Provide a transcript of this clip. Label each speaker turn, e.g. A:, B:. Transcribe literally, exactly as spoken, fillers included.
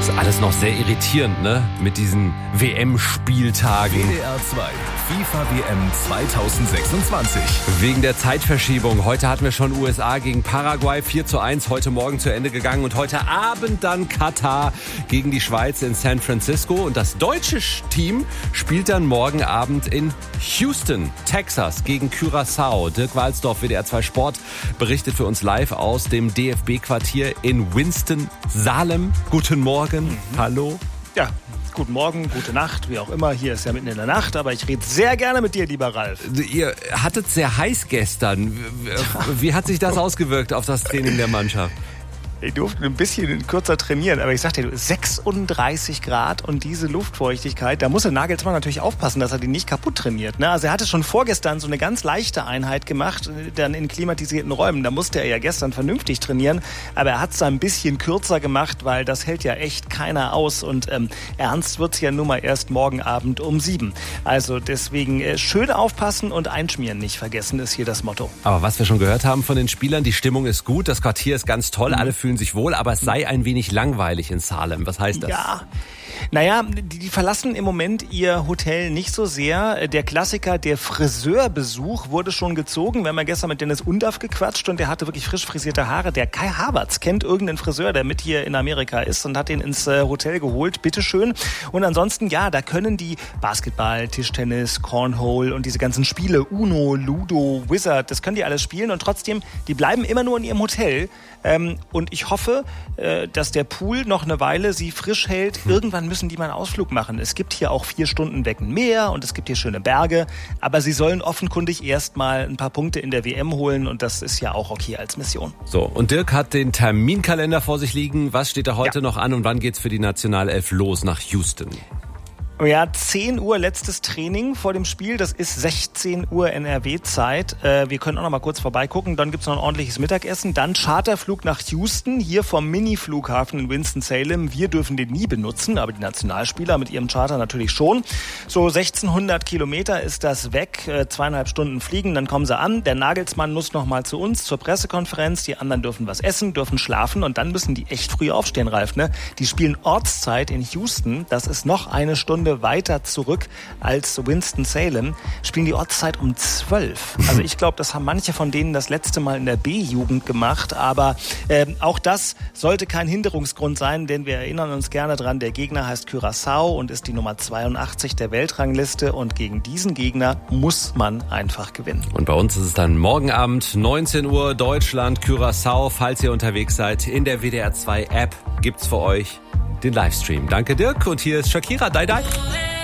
A: Alles noch sehr irritierend, ne? Mit diesen W M-Spieltagen.
B: W D R zwei, FIFA W M zweitausendsechsundzwanzig.
A: Wegen der Zeitverschiebung. Heute hatten wir schon U S A gegen Paraguay vier zu eins, heute Morgen zu Ende gegangen. Und heute Abend dann Katar gegen die Schweiz in San Francisco. Und das deutsche Team spielt dann morgen Abend in Houston, Texas gegen Curaçao. Dirk Walsdorf, W D R zwei Sport, berichtet für uns live aus dem D F B-Quartier in Winston-Salem. Guten Morgen, mhm. Hallo.
C: Ja, guten Morgen, gute Nacht, wie auch immer. Hier ist ja mitten in der Nacht, aber ich rede sehr gerne mit dir, lieber Ralf.
A: Ihr hattet sehr heiß gestern. Wie hat sich das ausgewirkt auf das Training der Mannschaft?
C: Ich durfte ein bisschen kürzer trainieren, aber ich sag dir, sechsunddreißig Grad und diese Luftfeuchtigkeit, da muss der Nagelsmann natürlich aufpassen, dass er die nicht kaputt trainiert. Ne? Also er hatte schon vorgestern so eine ganz leichte Einheit gemacht, dann in klimatisierten Räumen. Da musste er ja gestern vernünftig trainieren, aber er hat es ein bisschen kürzer gemacht, weil das hält ja echt keiner aus und ähm, ernst wird's ja nun mal erst morgen Abend um sieben. Also deswegen äh, schön aufpassen und einschmieren nicht vergessen, ist hier das Motto.
A: Aber was wir schon gehört haben von den Spielern, die Stimmung ist gut, das Quartier ist ganz toll, mhm. alle fühlen sich wohl, aber es sei ein wenig langweilig in Salem. Was heißt das?
C: Ja, naja, die, die verlassen im Moment ihr Hotel nicht so sehr. Der Klassiker, der Friseurbesuch wurde schon gezogen. Wir haben ja gestern mit Dennis Undaff gequatscht und der hatte wirklich frisch frisierte Haare. Der Kai Havertz kennt irgendeinen Friseur, der mit hier in Amerika ist und hat ihn ins äh, Hotel geholt. Bitteschön. Und ansonsten, ja, da können die Basketball, Tischtennis, Cornhole und diese ganzen Spiele, Uno, Ludo, Wizard, das können die alles spielen und trotzdem, die bleiben immer nur in ihrem Hotel. Ähm, und ich hoffe, äh, dass der Pool noch eine Weile sie frisch hält. Hm. Irgendwann müssen die mal einen Ausflug machen. Es gibt hier auch vier Stunden weg ein Meer und es gibt hier schöne Berge. Aber sie sollen offenkundig erst mal ein paar Punkte in der W M holen und das ist ja auch okay als Mission.
A: So, und Dirk hat den Terminkalender vor sich liegen. Was steht da heute ja. noch an und wann geht's für die Nationalelf los nach Houston?
C: Ja, zehn Uhr letztes Training vor dem Spiel. Das ist sechzehn Uhr N R W-Zeit. Äh, wir können auch noch mal kurz vorbeigucken. Dann gibt's noch ein ordentliches Mittagessen. Dann Charterflug nach Houston, hier vom Mini-Flughafen in Winston-Salem. Wir dürfen den nie benutzen, aber die Nationalspieler mit ihrem Charter natürlich schon. So sechzehnhundert Kilometer ist das weg. Äh, zweieinhalb Stunden fliegen, dann kommen sie an. Der Nagelsmann muss noch mal zu uns zur Pressekonferenz. Die anderen dürfen was essen, dürfen schlafen und dann müssen die echt früh aufstehen, Ralf. Ne? Die spielen Ortszeit in Houston. Das ist noch eine Stunde weiter zurück als Winston-Salem, spielen die Ortszeit um zwölf. Also ich glaube, das haben manche von denen das letzte Mal in der B-Jugend gemacht, aber äh, auch das sollte kein Hinderungsgrund sein, denn wir erinnern uns gerne dran, der Gegner heißt Curaçao und ist die Nummer zweiundachtzig der Weltrangliste und gegen diesen Gegner muss man einfach gewinnen.
A: Und bei uns ist es dann morgen Abend, neunzehn Uhr, Deutschland, Curaçao. Falls ihr unterwegs seid, in der W D R zwei App gibt's für euch den Livestream. Danke Dirk und hier ist Shakira, Dai Dai.